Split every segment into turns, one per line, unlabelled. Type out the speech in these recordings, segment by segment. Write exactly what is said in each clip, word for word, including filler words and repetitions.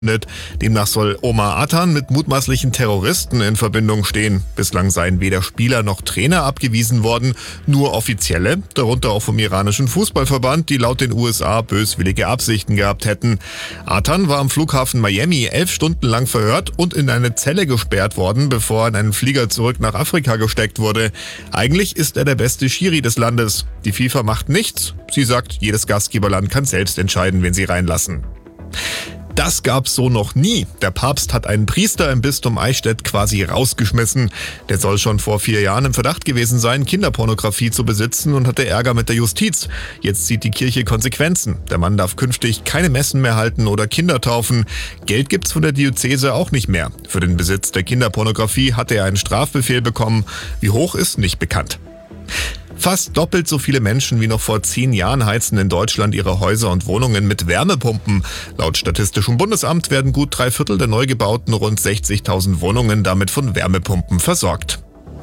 Demnach soll Omar Atan mit mutmaßlichen Terroristen in Verbindung stehen. Bislang seien weder Spieler noch Trainer abgewiesen worden, nur Offizielle, darunter auch vom iranischen Fußballverband, die laut den U S A böswillige Absichten gehabt hätten. Atan war am Flughafen Miami elf Stunden lang verhört und in eine Zelle gesperrt worden, bevor er in einen Flieger zurück nach Afrika gesteckt wurde. Eigentlich ist er der beste Schiri des Landes. Die FIFA macht nichts. Sie sagt, jedes Gastgeberland kann selbst entscheiden, wen sie reinlassen. Das gab's so noch nie. Der Papst hat einen Priester im Bistum Eichstätt quasi rausgeschmissen. Der soll schon vor vier Jahren im Verdacht gewesen sein, Kinderpornografie zu besitzen und hatte Ärger mit der Justiz. Jetzt zieht die Kirche Konsequenzen. Der Mann darf künftig keine Messen mehr halten oder Kinder taufen. Geld gibt's von der Diözese auch nicht mehr. Für den Besitz der Kinderpornografie hatte er einen Strafbefehl bekommen. Wie hoch ist nicht bekannt. Fast doppelt so viele Menschen wie noch vor zehn Jahren heizen in Deutschland ihre Häuser und Wohnungen mit Wärmepumpen. Laut Statistischem Bundesamt werden gut drei Viertel der neu gebauten rund sechzigtausend Wohnungen damit von Wärmepumpen versorgt.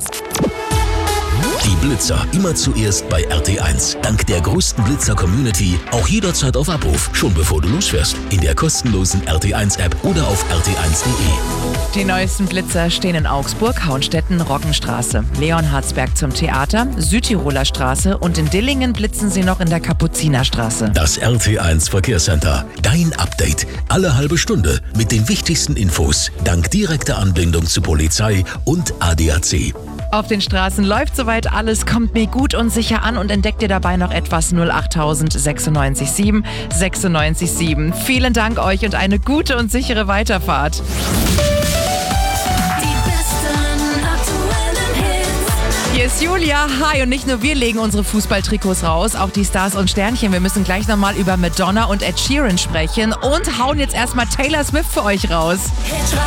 Die Blitzer immer zuerst bei R T eins. Dank der größten Blitzer-Community auch jederzeit auf Abruf, schon bevor du losfährst. In der kostenlosen R T eins App oder auf r t eins punkt de.
Die neuesten Blitzer stehen in Augsburg, Hauenstetten, Roggenstraße, Leonhardsberg zum Theater, Südtiroler Straße und in Dillingen blitzen sie noch in der Kapuzinerstraße.
Das R T eins Verkehrscenter. Dein Update. Alle halbe Stunde mit den wichtigsten Infos. Dank direkter Anbindung zu Polizei und A D A C.
Auf den Straßen läuft soweit alles, kommt mir gut und sicher an und entdeckt ihr dabei noch etwas. Null acht sechsundneunzig sieben sechsundneunzig sieben. Vielen Dank euch und eine gute und sichere Weiterfahrt. Hier ist Julia. Hi, und nicht nur wir legen unsere Fußballtrikots raus, auch die Stars und Sternchen. Wir müssen gleich nochmal über Madonna und Ed Sheeran sprechen und hauen jetzt erstmal Taylor Swift für euch raus.